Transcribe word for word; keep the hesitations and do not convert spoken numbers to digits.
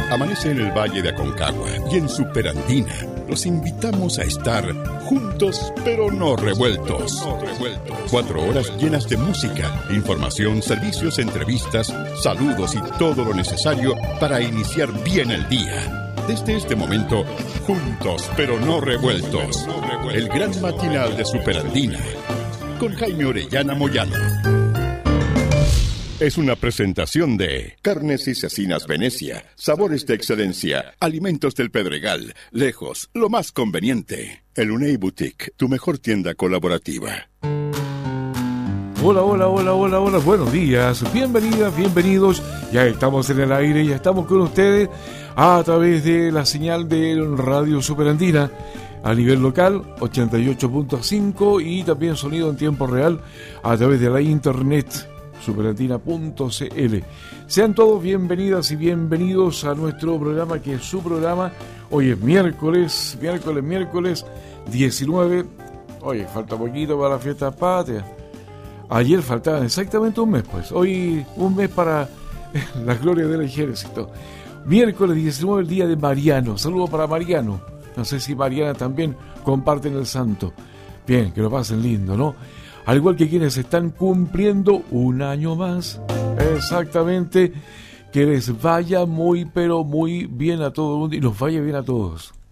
Amanece en el Valle de Aconcagua y en Superandina. Los invitamos a estar juntos pero no revueltos. Cuatro horas llenas de música, información, servicios, entrevistas, saludos y todo lo necesario para iniciar bien el día. Desde este momento, juntos pero no revueltos. El gran matinal de Superandina con Jaime Orellana Moyano. Es una presentación de Carnes y Cecinas Venecia, sabores de excelencia, alimentos del Pedregal, lejos, lo más conveniente. El Unei Boutique, tu mejor tienda colaborativa. Hola, hola, hola, hola, hola, buenos días, bienvenidas, bienvenidos. Ya estamos en el aire, ya estamos con ustedes a través de la señal de Radio Superandina a nivel local, ochenta y ocho punto cinco, y también sonido en tiempo real a través de la internet. superandina punto c l. Sean todos bienvenidas y bienvenidos a nuestro programa, que es su programa. Hoy es miércoles, miércoles, miércoles diecinueve. Oye, falta poquito para la fiesta patria. Ayer faltaba exactamente un mes, pues. Hoy un mes para la gloria del ejército. Miércoles diecinueve, el día de Mariano. Saludos para Mariano. No sé si Mariana también comparten el santo. Bien, que lo pasen lindo, ¿no? Al igual que quienes están cumpliendo un año más. Exactamente. Que les vaya muy, pero muy bien a todo el mundo y nos vaya bien a todos.